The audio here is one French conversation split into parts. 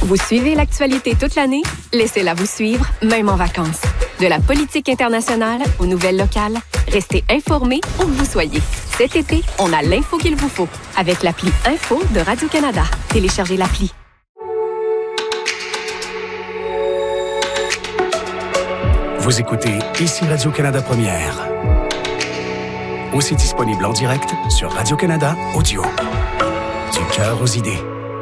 Vous suivez l'actualité toute l'année? Laissez-la vous suivre, même en vacances. De la politique internationale aux nouvelles locales, restez informés où que vous soyez. Cet été, on a l'info qu'il vous faut avec l'appli Info de Radio-Canada. Téléchargez l'appli. Vous écoutez ici Radio-Canada Première. Aussi disponible en direct sur Radio-Canada Audio. Du cœur aux idées.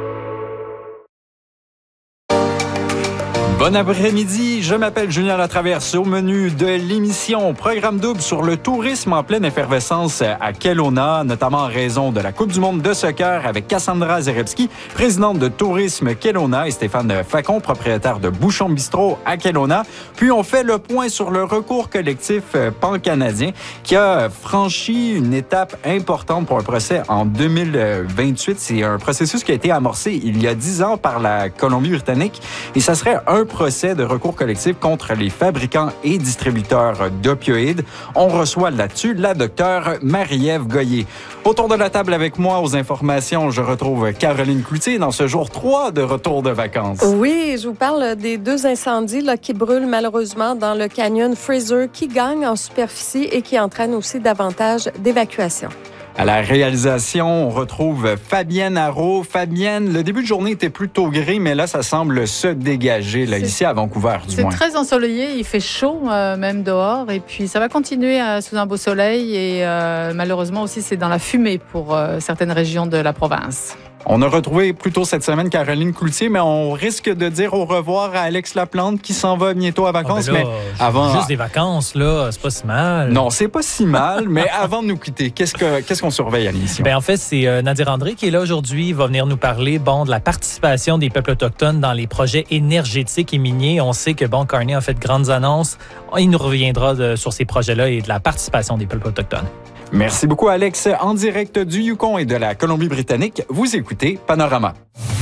Bon après-midi, je m'appelle Julien Latraverse. Au menu de l'émission, programme double sur le tourisme en pleine effervescence à Kelowna, notamment en raison de la Coupe du monde de soccer avec Cassandra Zerebski, présidente de Tourisme Kelowna, et Stéphane Facon, propriétaire de Bouchon Bistrot à Kelowna. Puis on fait le point sur le recours collectif pan-canadien qui a franchi une étape importante pour un procès en 2028. C'est un processus qui a été amorcé il y a 10 ans par la Colombie-Britannique et ça serait un procès de recours collectif contre les fabricants et distributeurs d'opioïdes. On reçoit là-dessus la docteure Marie-Ève Goyer. Autour de la table avec moi aux informations, je retrouve Caroline Cloutier dans ce jour 3 de retour de vacances. Oui, je vous parle des 2 incendies là, qui brûlent malheureusement dans le canyon Fraser, qui gagnent en superficie et qui entraînent aussi davantage d'évacuation. À la réalisation, on retrouve Fabienne Arrault. Fabienne, le début de journée était plutôt gris, mais là, ça semble se dégager, là, ici à Vancouver, du moins. C'est très ensoleillé, il fait chaud même dehors, et puis ça va continuer sous un beau soleil, et malheureusement aussi, c'est dans la fumée pour certaines régions de la province. On a retrouvé plus tôt cette semaine Caroline Cloutier, mais on risque de dire au revoir à Alex Laplante qui s'en va bientôt à vacances. Ah ben là, mais avant, juste des vacances, là, c'est pas si mal. Non, c'est pas si mal, mais avant de nous quitter, qu'est-ce qu'on surveille à l'émission? Ben en fait, c'est Nadir André qui est là aujourd'hui. Il va venir nous parler de la participation des peuples autochtones dans les projets énergétiques et miniers. On sait que Carney a fait de grandes annonces. Il nous reviendra sur ces projets-là et de la participation des peuples autochtones. Merci beaucoup, Alex. En direct du Yukon et de la Colombie-Britannique, vous écoutez Panorama.